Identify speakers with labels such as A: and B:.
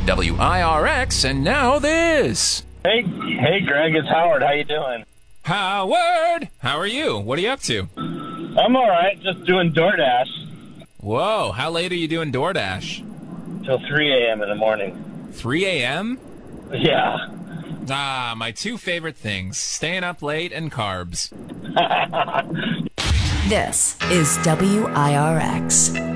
A: WIRX, and now this.
B: Hey, Greg, it's Howard. How you doing?
A: Howard! How are you? What are you up to?
B: I'm all right. Just doing DoorDash
A: Whoa, how late are you doing DoorDash?
B: till 3 a.m. in the morning.
A: 3 a.m.?
B: Yeah.
A: Ah, my two favorite things, staying up late and carbs.
C: This is WIRX.